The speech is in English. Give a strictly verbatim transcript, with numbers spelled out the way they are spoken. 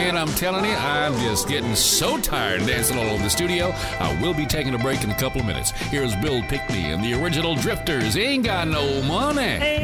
Man, I'm telling you, I'm just getting so tired dancing all over the studio. I will be taking a break in a couple of minutes. Here's Bill Pickney and the original Drifters. Ain't got no money.